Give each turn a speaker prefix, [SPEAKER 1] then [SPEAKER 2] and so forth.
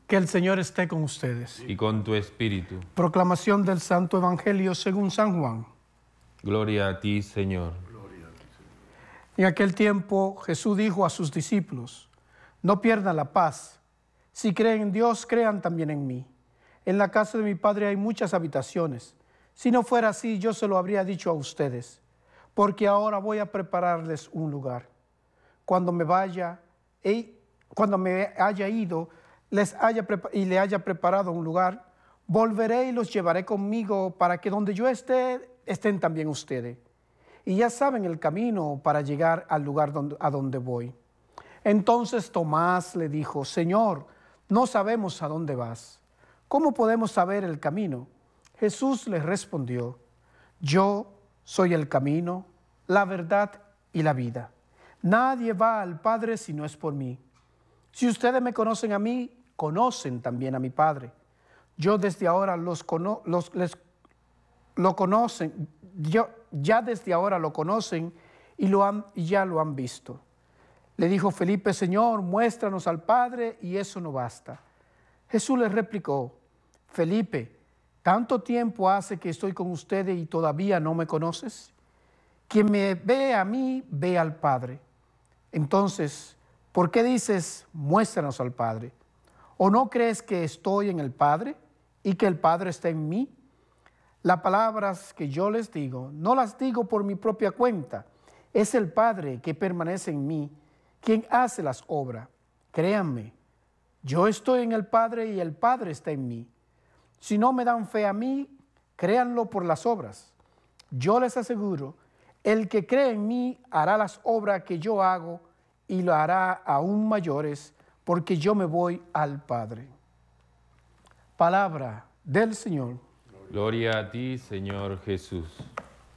[SPEAKER 1] Que el Señor esté con ustedes.
[SPEAKER 2] Y con tu espíritu.
[SPEAKER 1] Proclamación del Santo Evangelio según San Juan.
[SPEAKER 2] Gloria a ti, Señor.
[SPEAKER 1] En aquel tiempo Jesús dijo a sus discípulos: no pierdan la paz. Si creen en Dios, crean también en mí. En la casa de mi Padre hay muchas habitaciones. Si no fuera así, yo se lo habría dicho a ustedes, porque ahora voy a prepararles un lugar. Cuando me haya ido y le haya preparado un lugar, volveré y los llevaré conmigo para que donde yo esté, estén también ustedes. Y ya saben el camino para llegar al lugar a donde voy. Entonces Tomás le dijo: Señor, no sabemos a dónde vas. ¿Cómo podemos saber el camino? Jesús le respondió: yo soy el camino, la verdad y la vida. Nadie va al Padre si no es por mí. Si ustedes me conocen a mí, conocen también a mi Padre. Yo desde ahora lo conocen, ya desde ahora lo conocen y ya lo han visto. Le dijo Felipe: Señor, muéstranos al Padre y eso no basta. Jesús le replicó: Felipe, ¿tanto tiempo hace que estoy con ustedes y todavía no me conoces? Quien me ve a mí, ve al Padre. Entonces, ¿por qué dices, muéstranos al Padre? ¿O no crees que estoy en el Padre y que el Padre está en mí? Las palabras que yo les digo, no las digo por mi propia cuenta. Es el Padre que permanece en mí, quien hace las obras. Créanme, yo estoy en el Padre y el Padre está en mí. Si no me dan fe a mí, créanlo por las obras. Yo les aseguro, el que cree en mí hará las obras que yo hago y lo hará aún mayores, porque yo me voy al Padre. Palabra del Señor.
[SPEAKER 2] Gloria a ti, Señor Jesús.